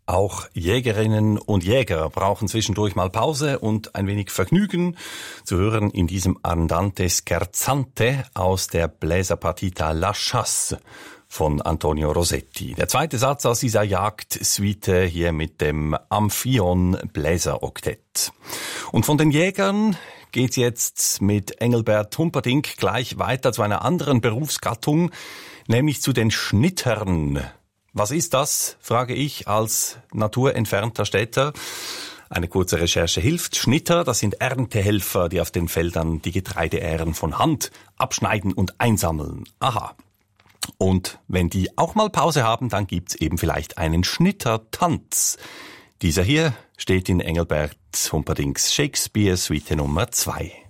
Auch Jägerinnen und Jäger brauchen zwischendurch mal Pause und ein wenig Vergnügen. Zu hören in diesem Andante scherzante aus der Bläserpartita La Chasse von Antonio Rossetti. Der zweite Satz aus dieser Jagdsuite hier mit dem Amphion Bläseroktett. Und von den Jägern geht's jetzt mit Engelbert Humperdinck gleich weiter zu einer anderen Berufsgattung, nämlich zu den Schnittern. Was ist das, frage ich als naturentfernter Städter. Eine kurze Recherche hilft. Schnitter, das sind Erntehelfer, die auf den Feldern die Getreideähren von Hand abschneiden und einsammeln. Aha. Und wenn die auch mal Pause haben, dann gibt's eben vielleicht einen Schnittertanz. Dieser hier steht in Engelbert Humperdincks Shakespeare Suite Nummer 2.